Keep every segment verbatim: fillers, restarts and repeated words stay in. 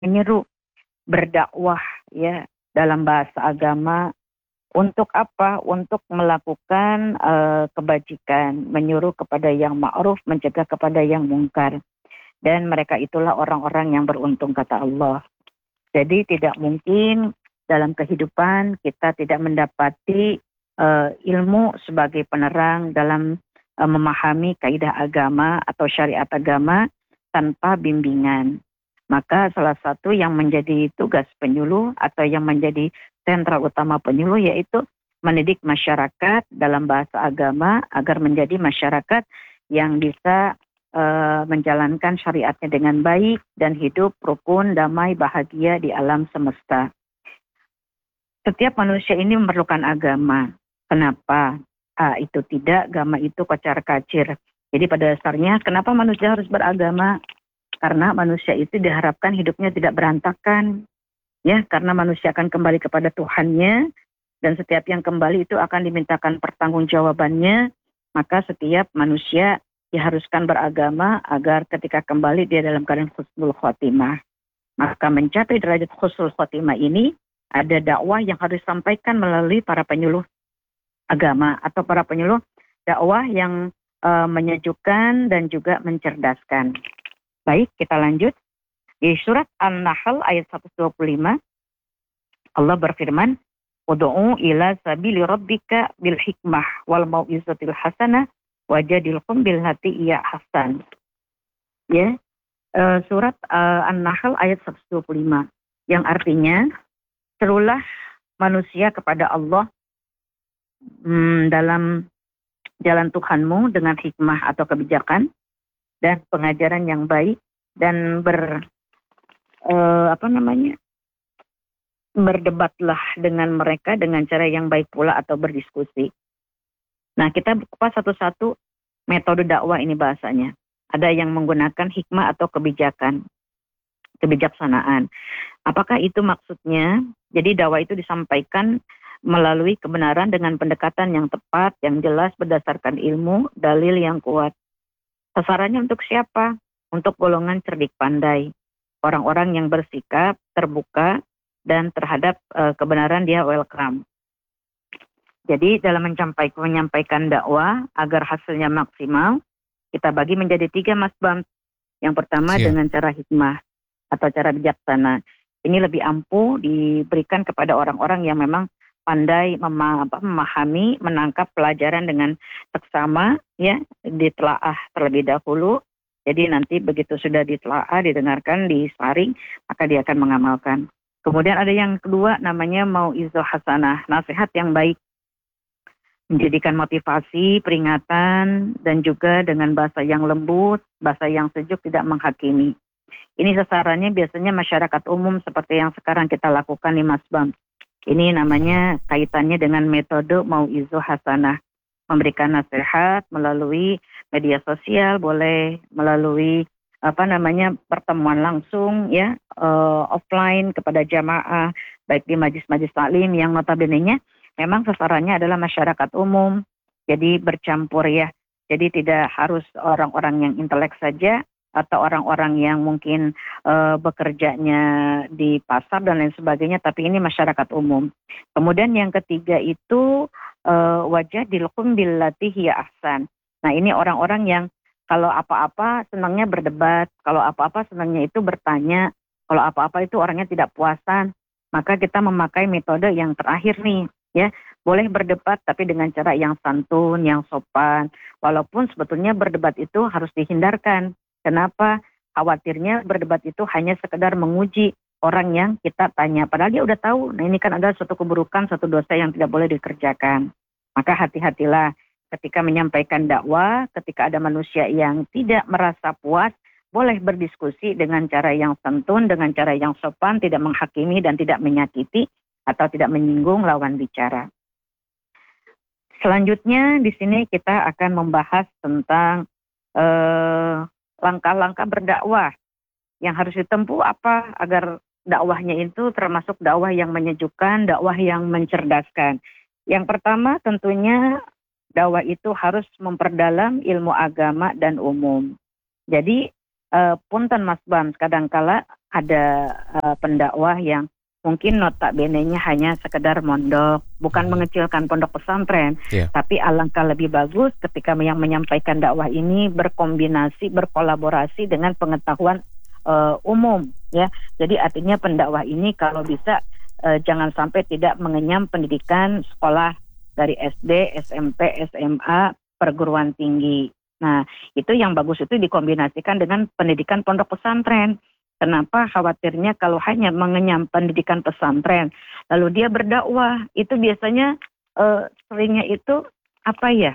menyeru, berdakwah ya dalam bahasa agama untuk apa? Untuk melakukan uh, kebajikan, menyuruh kepada yang ma'ruf, mencegah kepada yang mungkar. Dan mereka itulah orang-orang yang beruntung kata Allah. Jadi tidak mungkin dalam kehidupan kita tidak mendapati uh, ilmu sebagai penerang dalam uh, memahami kaidah agama atau syariat agama tanpa bimbingan. Maka salah satu yang menjadi tugas penyuluh atau yang menjadi sentra utama penyuluh yaitu mendidik masyarakat dalam bahasa agama agar menjadi masyarakat yang bisa uh, menjalankan syariatnya dengan baik dan hidup rukun, damai, bahagia di alam semesta. Setiap manusia ini memerlukan agama. Kenapa? Ah, itu tidak, agama itu kocar-kacir. Jadi pada dasarnya kenapa manusia harus beragama? Karena manusia itu diharapkan hidupnya tidak berantakan. Ya, karena manusia akan kembali kepada Tuhannya. Dan setiap yang kembali itu akan dimintakan pertanggungjawabannya. Maka setiap manusia diharuskan beragama agar ketika kembali dia dalam keadaan husnul khotimah. Maka mencapai derajat husnul khotimah ini ada dakwah yang harus disampaikan melalui para penyuluh agama atau para penyuluh dakwah yang uh, menyejukkan dan juga mencerdaskan. Baik, kita lanjut. Di surat An-Nahl ayat seratus dua puluh lima, Allah berfirman, "Ud'u ila sabili rabbika bil hikmah wal mau'izatil hasanah wajadilhum bil hati iya hasan." Ya, uh, surat uh, An-Nahl ayat seratus dua puluh lima yang artinya serulah manusia kepada Allah hmm, dalam jalan Tuhanmu dengan hikmah atau kebijakan dan pengajaran yang baik dan ber eh, apa namanya berdebatlah dengan mereka dengan cara yang baik pula atau berdiskusi. Nah, kita kupas satu-satu metode dakwah ini bahasanya. Ada yang menggunakan hikmah atau kebijakan, kebijaksanaan. Apakah itu maksudnya? Jadi dakwah itu disampaikan melalui kebenaran dengan pendekatan yang tepat, yang jelas berdasarkan ilmu, dalil yang kuat. Sasarannya untuk siapa? Untuk golongan cerdik pandai. Orang-orang yang bersikap terbuka dan terhadap uh, kebenaran dia welcome. Jadi dalam menyampaikan, menyampaikan dakwah agar hasilnya maksimal, kita bagi menjadi tiga masbab. Yang pertama Siap. Dengan cara hikmah atau cara bijaksana. Ini lebih ampuh diberikan kepada orang-orang yang memang pandai memahami, menangkap pelajaran dengan seksama, ya, ditelaah terlebih dahulu. Jadi nanti begitu sudah ditelaah, didengarkan, disaring, maka dia akan mengamalkan. Kemudian ada yang kedua namanya mau'izah hasanah, nasihat yang baik. Menjadikan motivasi, peringatan, dan juga dengan bahasa yang lembut, bahasa yang sejuk, tidak menghakimi. Ini sasarannya biasanya masyarakat umum seperti yang sekarang kita lakukan di Mas Bam. Ini namanya kaitannya dengan metode mau'izah hasanah. Memberikan nasihat melalui media sosial, boleh melalui apa namanya pertemuan langsung ya, uh, offline kepada jamaah, baik di majlis-majlis taklim yang notabene-nya memang sasarannya adalah masyarakat umum. Jadi bercampur ya. Jadi tidak harus orang-orang yang intelek saja atau orang-orang yang mungkin uh, bekerjanya di pasar dan lain sebagainya, tapi ini masyarakat umum. Kemudian yang ketiga itu uh, wajadilhum billati hiya ahsan. Nah, ini orang-orang yang kalau apa-apa senangnya berdebat, kalau apa-apa senangnya itu bertanya, kalau apa-apa itu orangnya tidak puasan, maka kita memakai metode yang terakhir nih, ya. Boleh berdebat tapi dengan cara yang santun, yang sopan, walaupun sebetulnya berdebat itu harus dihindarkan. Kenapa? Khawatirnya berdebat itu hanya sekedar menguji orang yang kita tanya. Padahal dia udah tahu, nah ini kan ada suatu keburukan, suatu dosa yang tidak boleh dikerjakan. Maka hati-hatilah ketika menyampaikan dakwah, ketika ada manusia yang tidak merasa puas, boleh berdiskusi dengan cara yang santun, dengan cara yang sopan, tidak menghakimi dan tidak menyakiti atau tidak menyinggung lawan bicara. Selanjutnya di sini kita akan membahas tentang eh, langkah-langkah berdakwah yang harus ditempuh apa agar dakwahnya itu termasuk dakwah yang menyejukkan, dakwah yang mencerdaskan. Yang pertama tentunya dakwah itu harus memperdalam ilmu agama dan umum. Jadi eh, punten Mas Bams, kadangkala ada uh, pendakwah yang mungkin notabene-nya hanya sekedar mondok, bukan hmm. mengecilkan pondok pesantren, yeah. tapi alangkah lebih bagus ketika yang menyampaikan dakwah ini berkombinasi, berkolaborasi dengan pengetahuan uh, umum, ya. Jadi artinya pendakwah ini kalau bisa uh, jangan sampai tidak mengenyam pendidikan sekolah dari S D, S M P, S M A, perguruan tinggi. Nah, itu yang bagus itu dikombinasikan dengan pendidikan pondok pesantren. Kenapa khawatirnya kalau hanya mengenyam pendidikan pesantren, lalu dia berdakwah, itu biasanya uh, seringnya itu apa ya,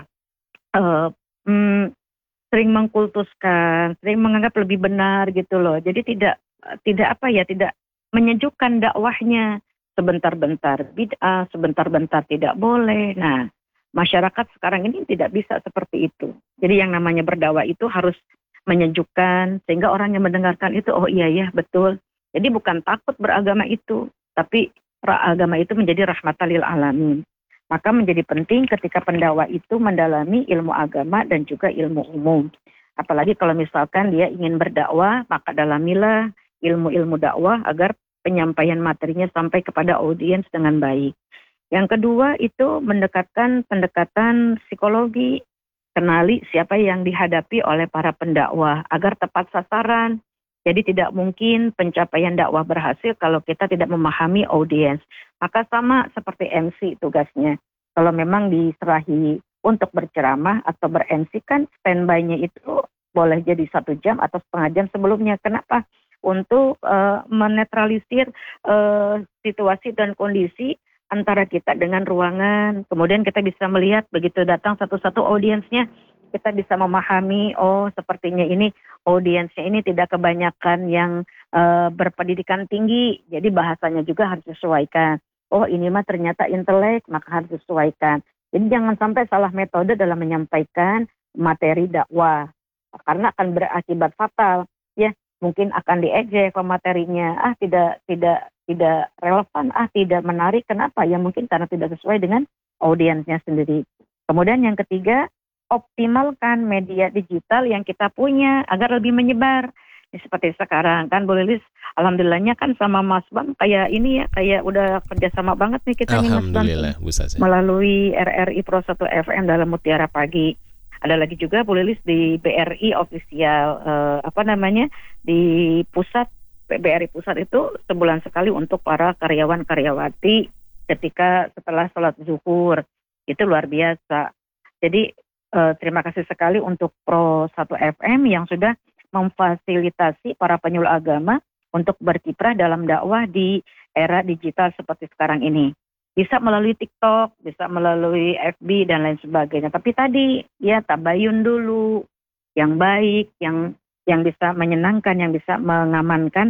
uh, mm, sering mengkultuskan, sering menganggap lebih benar gitu loh. Jadi tidak tidak apa ya, tidak menyejukkan dakwahnya. Sebentar-bentar bid'ah, sebentar-bentar tidak boleh. Nah, masyarakat sekarang ini tidak bisa seperti itu. Jadi yang namanya berdakwah itu harus menyejukkan sehingga orang yang mendengarkan itu oh iya ya betul. Jadi bukan takut beragama itu, tapi agama itu menjadi rahmatan lil alamin. Maka menjadi penting ketika pendakwah itu mendalami ilmu agama dan juga ilmu umum. Apalagi kalau misalkan dia ingin berdakwah, maka dalamilah ilmu-ilmu dakwah agar penyampaian materinya sampai kepada audiens dengan baik. Yang kedua itu mendekatkan pendekatan psikologi. Kenali siapa yang dihadapi oleh para pendakwah agar tepat sasaran. Jadi tidak mungkin pencapaian dakwah berhasil kalau kita tidak memahami audiens. Maka sama seperti M C tugasnya. Kalau memang diserahi untuk berceramah atau ber-M C kan standby-nya itu boleh jadi satu jam atau setengah jam sebelumnya. Kenapa? Untuk uh, menetralisir uh, situasi dan kondisi antara kita dengan ruangan, kemudian kita bisa melihat begitu datang satu-satu audiensnya, kita bisa memahami, oh sepertinya ini audiensnya ini tidak kebanyakan yang uh, berpendidikan tinggi, jadi bahasanya juga harus disesuaikan. Oh ini mah ternyata intelek, maka harus disesuaikan. Jadi jangan sampai salah metode dalam menyampaikan materi dakwah, karena akan berakibat fatal, ya mungkin akan diejek materinya, ah tidak tidak tidak relevan, ah tidak menarik. Kenapa? Ya mungkin karena tidak sesuai dengan audiensnya sendiri. Kemudian yang ketiga, optimalkan media digital yang kita punya agar lebih menyebar. Ya, seperti sekarang kan Bu Lilis, alhamdulillahnya kan sama Mas Bam kayak ini ya, kayak udah kerjasama banget nih kita nih Mas Bam melalui R R I Pro satu F M dalam Mutiara Pagi. Ada lagi juga Bu Lilis di B R I official eh, apa namanya di pusat. B R I Pusat itu sebulan sekali untuk para karyawan-karyawati ketika setelah sholat zuhur. Itu luar biasa. Jadi eh, terima kasih sekali untuk Pro satu F M yang sudah memfasilitasi para penyuluh agama untuk berkiprah dalam dakwah di era digital seperti sekarang ini. Bisa melalui TikTok, bisa melalui F B dan lain sebagainya. Tapi tadi ya tabayun dulu yang baik, yang yang bisa menyenangkan, yang bisa mengamankan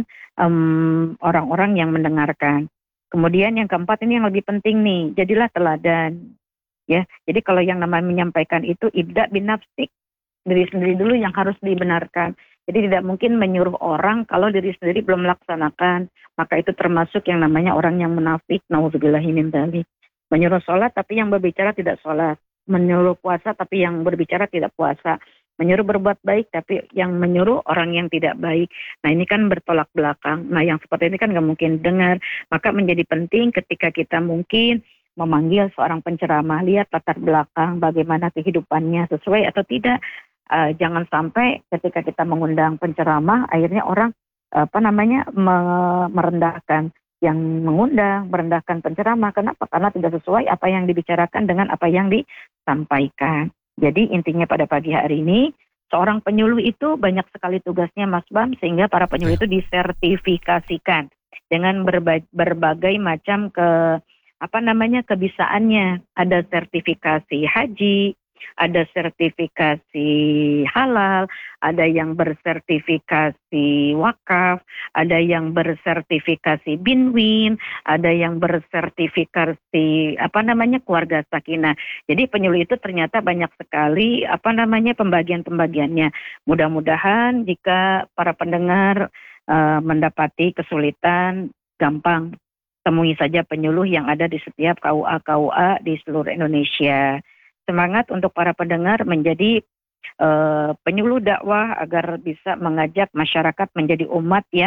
um, orang-orang yang mendengarkan. Kemudian yang keempat ini yang lebih penting nih, jadilah teladan. Ya, jadi kalau yang namanya menyampaikan itu ibda bin nafsik, diri sendiri dulu yang harus dibenarkan. Jadi tidak mungkin menyuruh orang kalau diri sendiri belum melaksanakan. Maka itu termasuk yang namanya orang yang munafik, nauzubillahi min dzalik. Menyuruh sholat tapi yang berbicara tidak sholat. Menyuruh puasa tapi yang berbicara tidak puasa. Menyuruh berbuat baik, tapi yang menyuruh orang yang tidak baik. Nah ini kan bertolak belakang. Nah yang seperti ini kan nggak mungkin dengar. Maka menjadi penting ketika kita mungkin memanggil seorang penceramah, lihat latar belakang, bagaimana kehidupannya, sesuai atau tidak. Uh, jangan sampai ketika kita mengundang penceramah, akhirnya orang apa namanya me- merendahkan yang mengundang, merendahkan penceramah. Kenapa? Karena tidak sesuai apa yang dibicarakan dengan apa yang disampaikan. Jadi intinya pada pagi hari ini, seorang penyuluh itu banyak sekali tugasnya Mas Bam, sehingga para penyuluh itu disertifikasikan dengan berbagai, berbagai macam ke apa namanya kebisaannya. Ada sertifikasi haji, ada sertifikasi halal, ada yang bersertifikasi wakaf, ada yang bersertifikasi binwin, ada yang bersertifikasi apa namanya keluarga sakinah. Jadi penyuluh itu ternyata banyak sekali apa namanya pembagian-pembagiannya. Mudah-mudahan jika para pendengar uh, mendapati kesulitan, gampang temui saja penyuluh yang ada di setiap K U A K U A di seluruh Indonesia. Semangat untuk para pendengar menjadi uh, penyuluh dakwah agar bisa mengajak masyarakat menjadi umat yang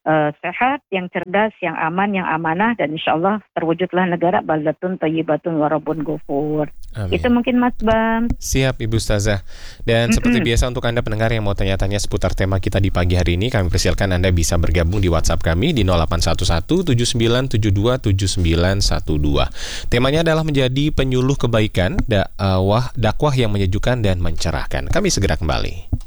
uh, sehat, yang cerdas, yang aman, yang amanah, dan insya Allah terwujudlah negara baldatun thayyibatun warabun ghafur. Itu mungkin Mas Bam. Siap Ibu Ustazah. Dan mm-hmm. seperti biasa untuk Anda pendengar yang mau tanya-tanya seputar tema kita di pagi hari ini, kami persilakan Anda bisa bergabung di WhatsApp kami di nol delapan satu satu tujuh sembilan tujuh dua tujuh sembilan satu dua. Temanya adalah menjadi penyuluh kebaikan, dakwah dakwah yang menyejukkan dan mencerahkan. Kami segera kembali.